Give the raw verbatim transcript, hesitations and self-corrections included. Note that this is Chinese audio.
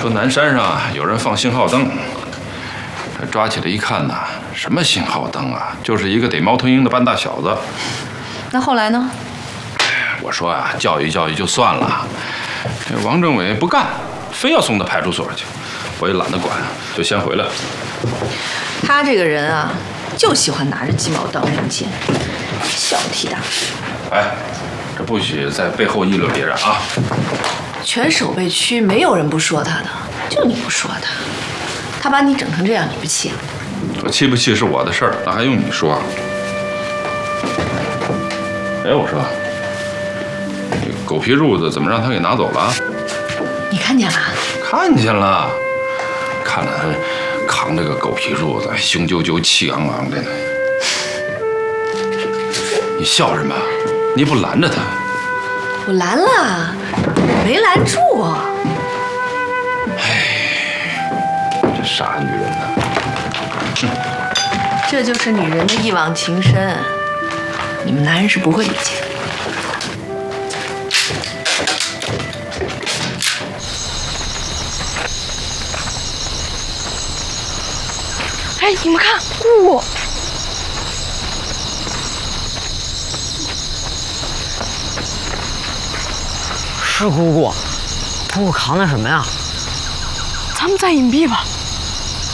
说南山上啊有人放信号灯，这抓起来一看呐，什么信号灯啊，就是一个逮猫头鹰的半大小子。 那后来呢？ 我说啊，教育教育就算了，这王政委不干，非要送到派出所去，我也懒得管，就先回来了。 他这个人啊，就喜欢拿着鸡毛当令箭，小题大做。 哎，这不许在背后议论别人啊！ 全守备区没有人不说他的，就你不说他。他把你整成这样，你不气啊？ 我气不气是我的事儿，那还用你说？哎，我说，这狗皮褥子怎么让他给拿走了？ 你看见了？ 看见了，看着他扛着个狗皮褥子，雄赳赳、气昂昂的呢。你笑什么？你不拦着他？ 我拦了，没拦住啊。 哎，这傻女人呢？哼， 这就是女人的一往情深，你们男人是不会理解的。 哎，你们看，姑姑。 是姑姑，姑姑扛的什么呀？ 咱们再隐蔽吧。